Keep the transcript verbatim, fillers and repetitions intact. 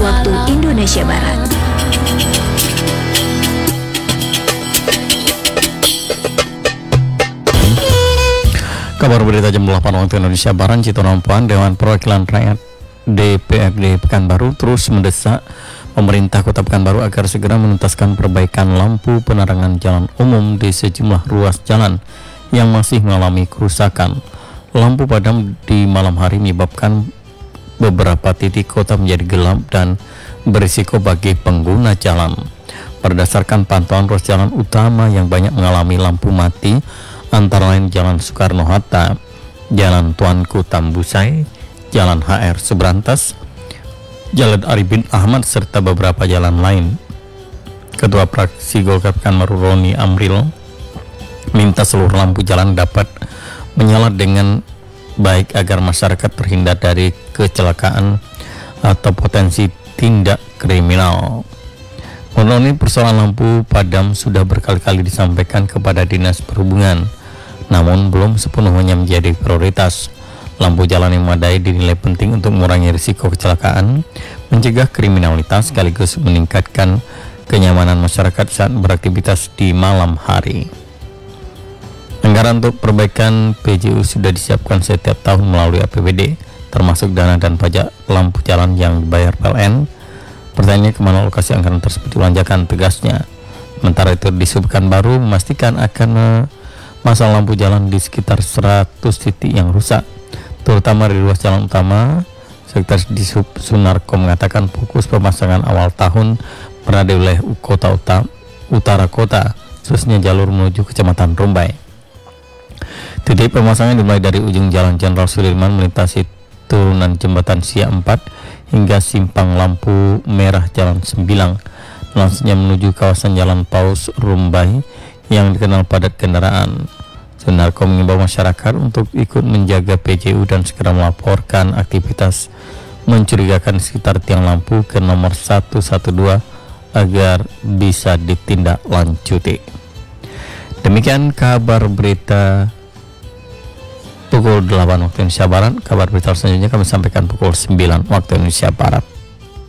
waktu Indonesia Barat. Kabar berita jam delapan waktu Indonesia Barat. Citonampuan, Dewan Perwakilan Rakyat D P R D Pekanbaru terus mendesak pemerintah Kota Pekanbaru agar segera menuntaskan perbaikan lampu penerangan jalan umum di sejumlah ruas jalan yang masih mengalami kerusakan. Lampu padam di malam hari menyebabkan beberapa titik kota menjadi gelap dan berisiko bagi pengguna jalan. Berdasarkan pantauan ruas jalan utama yang banyak mengalami lampu mati, antara lain Jalan Soekarno-Hatta, Jalan Tuanku Tambusai, Jalan H R Subrantas, Jalan Arifin Ahmad, serta beberapa jalan lain. Ketua Fraksi Golkar Pekanbaru Roni Amril minta seluruh lampu jalan dapat menyala dengan baik agar masyarakat terhindar dari kecelakaan atau potensi tindak kriminal. Menurut ini, persoalan lampu padam sudah berkali-kali disampaikan kepada Dinas Perhubungan, namun belum sepenuhnya menjadi prioritas. Lampu jalan yang memadai dinilai penting untuk mengurangi risiko kecelakaan, mencegah kriminalitas, sekaligus meningkatkan kenyamanan masyarakat saat beraktivitas di malam hari. Anggaran untuk perbaikan P J U sudah disiapkan setiap tahun melalui A P B D, termasuk dana dan pajak lampu jalan yang dibayar P L N. Pertanyaannya, kemana lokasi anggaran tersebut dibelanjakan, tegasnya. Sementara itu, Disub Pekanbaru memastikan akan memasang lampu jalan di sekitar seratus titik yang rusak, terutama di ruas jalan utama. Sekretaris Disub Sunarko mengatakan fokus pemasangan awal tahun berada di wilayah kota utama, utara kota, khususnya jalur menuju Kecamatan Rumbai. Titik pemasangan dimulai dari ujung Jalan Jenderal Sudirman melintasi turunan Jembatan Siak empat hingga simpang lampu merah Jalan Sembilang, langsungnya menuju kawasan Jalan Paus Rumbai yang dikenal padat kendaraan. Sunarko mengimbau masyarakat untuk ikut menjaga P J U dan segera melaporkan aktivitas mencurigakan sekitar tiang lampu ke nomor satu satu dua agar bisa ditindaklanjuti. Demikian kabar berita pukul delapan waktu Indonesia Barat. Kabar berita selanjutnya kami sampaikan pukul sembilan waktu Indonesia Barat.